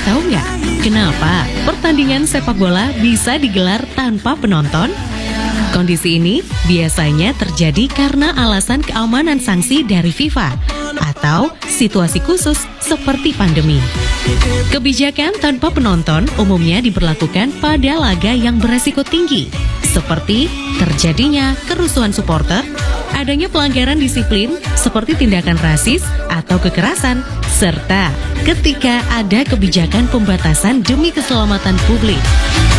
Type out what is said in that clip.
tahu nggak, kenapa pertandingan sepak bola bisa digelar tanpa penonton? Kondisi ini biasanya terjadi karena alasan keamanan sanksi dari FIFA atau situasi khusus seperti pandemi. Kebijakan tanpa penonton umumnya diberlakukan pada laga yang beresiko tinggi, seperti terjadinya kerusuhan supporter, adanya pelanggaran disiplin seperti tindakan rasis atau kekerasan, serta ketika ada kebijakan pembatasan demi keselamatan publik.